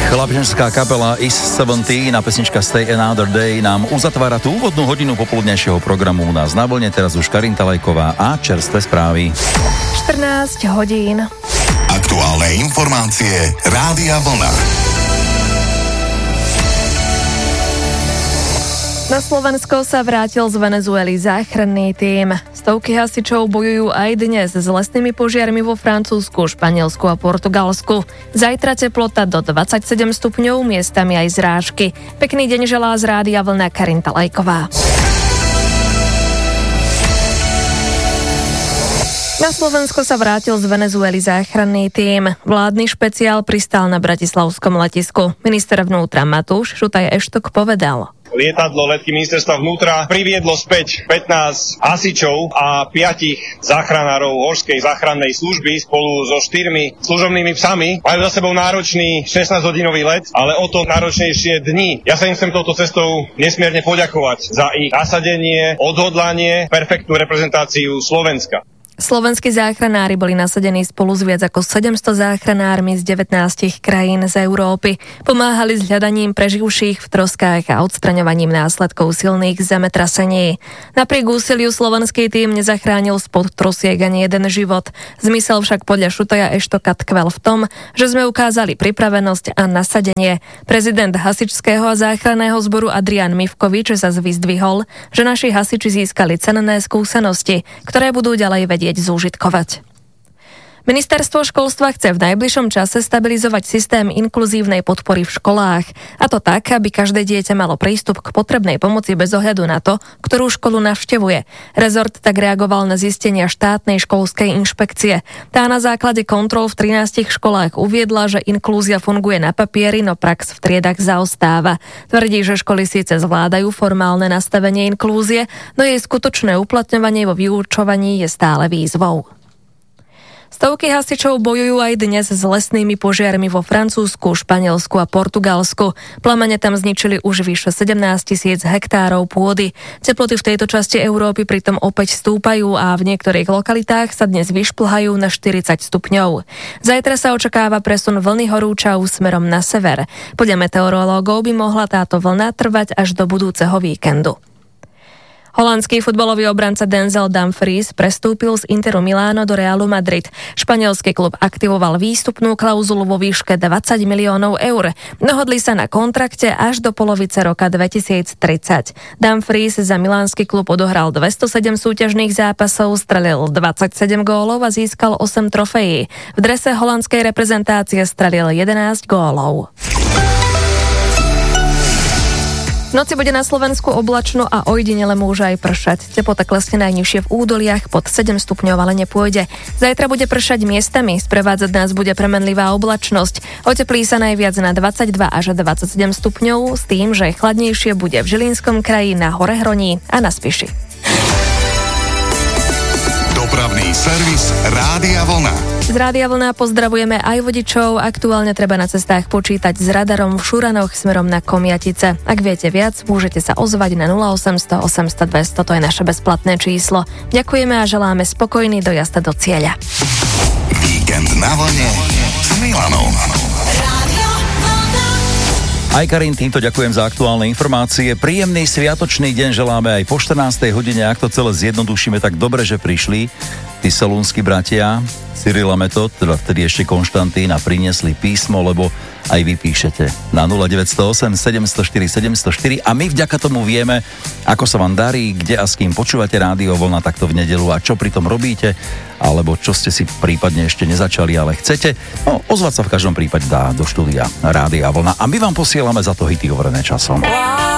Chlapčenská kapela Is 17 a pesnička Stay Another Day nám uzatvára tú úvodnú hodinu popoludnejšieho programu u nás na vlne. Teraz už Karinta Lajková a čerstvé správy. 14 hodín. Aktuálne informácie Rádia Vlna. Na Slovensko sa vrátil z Venezuely záchranný tím. Stovky hasičov bojujú aj dnes s lesnými požiarmi vo Francúzsku, Španielsku a Portugalsku. Zajtra teplota do 27 stupňov, miestami aj zrážky. Pekný deň želá z Rádia Vlna Karinta Lajková. Na Slovensko sa vrátil z Venezuely záchranný tím. Vládny špeciál pristál na bratislavskom letisku. Minister vnútra Matúš Šutaj Eštok povedal: Lietadlo letky ministerstva vnútra priviedlo späť 15 hasičov a 5 záchranárov horskej záchrannej služby spolu so 4 služobnými psami. Majú za sebou náročný 16-hodinový let, ale o to náročnejšie dni. Ja sa im chcem touto cestou nesmierne poďakovať za ich nasadenie, odhodlanie, perfektnú reprezentáciu Slovenska. Slovenskí záchranári boli nasadení spolu s viac ako 700 záchranármi z 19 krajín z Európy. Pomáhali s hľadaním preživších v troskách a odstraňovaním následkov silných zemetrasení. Napriek úsiliu slovenský tím nezachránil spod trosiek ani jeden život. Zmysel však podľa Šutaja Eštoka tkvel v tom, že sme ukázali pripravenosť a nasadenie. Prezident hasičského a záchranného zboru Adrián Mivkovič zas vyzdvihol, že naši hasiči získali cenné skúsenosti, ktoré budú ďalej vedieť zúžitkovať. Ministerstvo školstva chce v najbližšom čase stabilizovať systém inkluzívnej podpory v školách. A to tak, aby každé dieťa malo prístup k potrebnej pomoci bez ohľadu na to, ktorú školu navštevuje. Rezort tak reagoval na zistenia štátnej školskej inšpekcie. Tá na základe kontrol v 13 školách uviedla, že inklúzia funguje na papieri, no prax v triedach zaostáva. Tvrdí, že školy síce zvládajú formálne nastavenie inklúzie, no jej skutočné uplatňovanie vo vyučovaní je stále výzvou. Stovky hasičov bojujú aj dnes s lesnými požiarmi vo Francúzsku, Španielsku a Portugalsku. Plamene tam zničili už vyše 17 000 hektárov pôdy. Teploty v tejto časti Európy pritom opäť stúpajú a v niektorých lokalitách sa dnes vyšplhajú na 40 stupňov. Zajtra sa očakáva presun vlny horúčav smerom na sever. Podľa meteorológov by mohla táto vlna trvať až do budúceho víkendu. Holandský futbalový obranca Denzel Dumfries prestúpil z Interu Miláno do Realu Madrid. Španielský klub aktivoval výstupnú klauzulu vo výške 20 miliónov eur. Dohodli sa na kontrakte až do polovice roka 2030. Dumfries za milánsky klub odohral 207 súťažných zápasov, strelil 27 gólov a získal 8 trofejí. V drese holandskej reprezentácie strelil 11 gólov. V noci bude na Slovensku oblačno a ojedinele môže aj pršať. Teplota klesne najnižšie v údoliach, pod 7 stupňov ale nepôjde. Zajtra bude pršať miestami, sprevádzať nás bude premenlivá oblačnosť. Oteplí sa najviac na 22 až 27 stupňov, s tým, že chladnejšie bude v Žilinskom kraji, na Hore Hroní a na Spiši. Dopravný servis Rádia Vlna. Z Rádia Vlna pozdravujeme aj vodičov. Aktuálne treba na cestách počítať s radarom v Šuranoch smerom na Komiatice. Ak viete viac, môžete sa ozvať na 0800 800 200, to je naše bezplatné číslo. Ďakujeme a želáme spokojný dojazd do cieľa. Víkend na vlne s Milanom. Aj Karin, týmto ďakujem za aktuálne informácie. Príjemný sviatočný deň želáme aj po 14. hodine. Ak to celé zjednodušíme, tak dobre, že prišli tí solúnski bratia Cyril a Metod, teda vtedy ešte Konštantín, a priniesli písmo, lebo aj vy píšete na 0908 704 704 a my vďaka tomu vieme, ako sa vám darí, kde a s kým počúvate Rádio Vlna takto v nedeľu a čo pri tom robíte, alebo čo ste si prípadne ešte nezačali, ale chcete. No, ozvať sa v každom prípade dá do štúdia Rádia Vlna a my vám posielame za to hity overené časom.